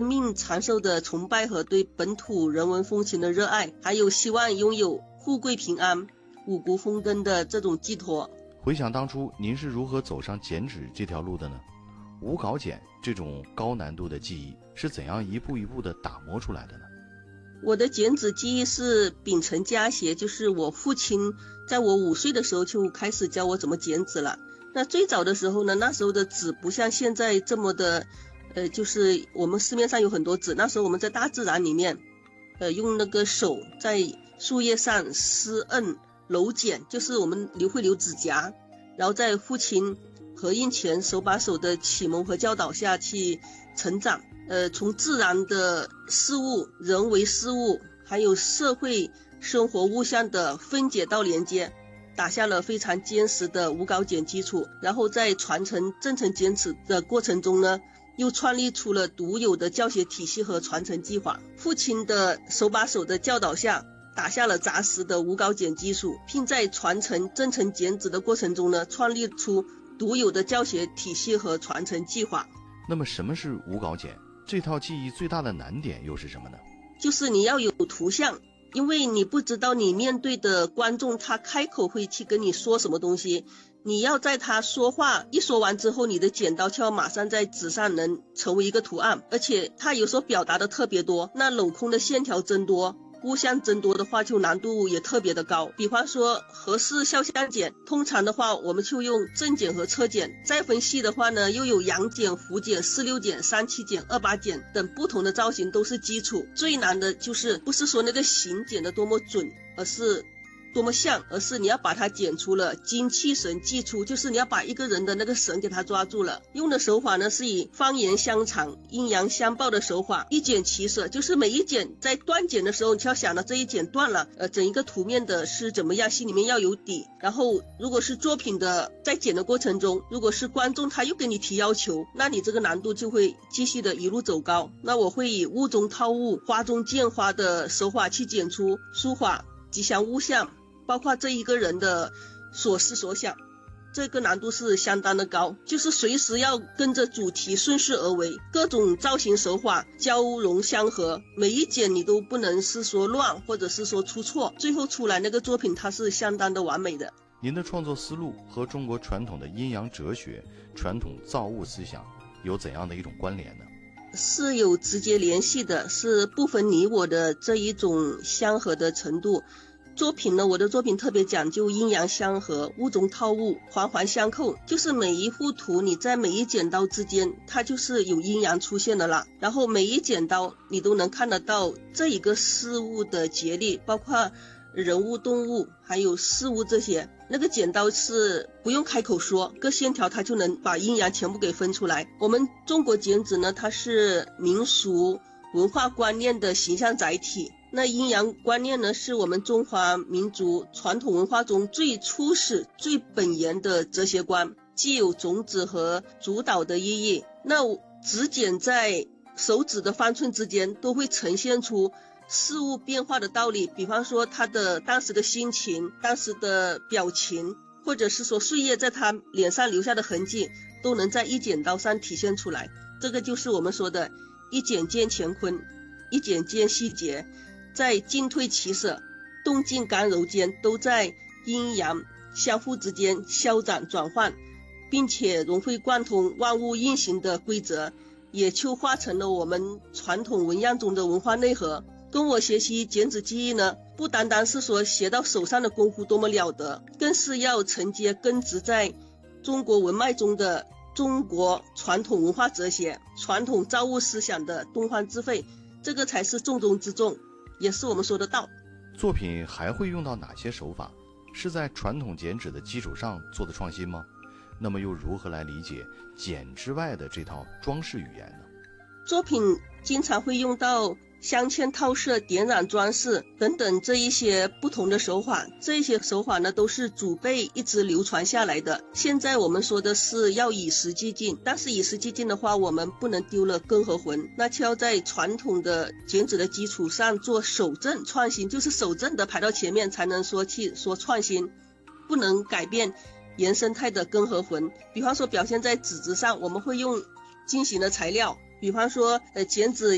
命长寿的崇拜和对本土人文风情的热爱，还有希望拥有富贵平安、五谷丰登的这种寄托。 回想当初您是如何走上剪纸这条路的呢？无稿剪这种高难度的技艺是怎样一步一步的打磨出来的呢？ 我的剪纸技艺是秉承家学，就是我父亲在我5岁的时候就开始教我怎么剪纸了。那最早的时候呢，那时候的纸不像现在这么的就是我们市面上有很多纸，那时候我们在大自然里面用那个手在树叶上撕摁揉剪，就是我们会留指甲，然后在父亲和印前手把手的启蒙和教导下去成长。从自然的事物、人为事物还有社会生活物象的分解到连接，打下了非常坚实的无稿剪基础。然后在传承正承剪纸的过程中呢，又创立出了独有的教学体系和传承计划。父亲的手把手的教导下，打下了扎实的无稿剪基础，并在传承正承剪纸的过程中呢，创立出独有的教学体系和传承计划。 那么什么是无稿剪？这套技艺最大的难点又是什么呢？ 就是你要有图像，因为你不知道你面对的观众他开口会去跟你说什么东西，你要在他说话一说完之后，你的剪刀就要马上在纸上能成为一个图案，而且他有时候表达的特别多，那镂空的线条增多，物象增多的话，就难度也特别的高。比方说合适肖像剪，通常的话我们就用正剪和侧剪，再分细的话呢，又有阳剪、弧剪、46剪、37剪、28剪等不同的造型都是基础。最难的就是不是说那个形剪的多么准，而是多么像，而是你要把它剪出了精气神既出，就是你要把一个人的那个神给他抓住了。用的手法呢是以方言相长、阴阳相报的手法，一剪起舍，就是每一剪在断剪的时候，你就要想到这一剪断了，整一个图面的是怎么样，心里面要有底。然后如果是作品的在剪的过程中，如果是观众他又给你提要求，那你这个难度就会继续的一路走高。那我会以物中套物、花中见花的手法去剪出书法、吉祥物象，包括这一个人的所思所想，这个难度是相当的高，就是随时要跟着主题顺势而为，各种造型手法交融相合，每一剪你都不能是说乱或者是说出错，最后出来那个作品它是相当的完美的。 您的创作思路和中国传统的阴阳哲学、传统造物思想有怎样的一种关联呢？ 是有直接联系的，是不分你我的这一种相合的程度。作品呢，我的作品特别讲究阴阳相合、物中套物、环环相扣，就是每一幅图你在每一剪刀之间它就是有阴阳出现的了，然后每一剪刀你都能看得到这一个事物的节律，包括人物、动物还有事物这些，那个剪刀是不用开口说，各线条它就能把阴阳全部给分出来。我们中国剪纸呢，它是民俗文化观念的形象载体，那阴阳观念呢，是我们中华民族传统文化中最初始、最本源的哲学观，既有种子和主导的意义。那指剪在手指的方寸之间，都会呈现出事物变化的道理，比方说他的当时的心情、当时的表情，或者是说岁月在他脸上留下的痕迹，都能在一剪刀上体现出来。这个就是我们说的一剪见乾坤，一剪见细节，在进退起舍、动静刚柔间，都在阴阳相互之间消长转换，并且融会贯通万物运行的规则，也就化成了我们传统文样中的文化内核。跟我学习剪纸技艺呢，不单单是说学到手上的功夫多么了得，更是要承接根植在中国文脉中的中国传统文化哲学、传统造物思想的东方智慧，这个才是重中之重，也是我们说的道。 作品还会用到哪些手法？是在传统剪纸的基础上做的创新吗？那么又如何来理解剪之外的这套装饰语言呢？ 作品经常会用到镶嵌套色、点染装饰等等这一些不同的手法，这些手法呢都是祖辈一直流传下来的。现在我们说的是要以时俱进，但是以时俱进的话，我们不能丢了根和魂，那就要在传统的剪纸的基础上做守正创新，就是守正的排到前面才能说创新，不能改变原生态的根和魂。比方说表现在纸质上，我们会用精型的材料，比方说剪纸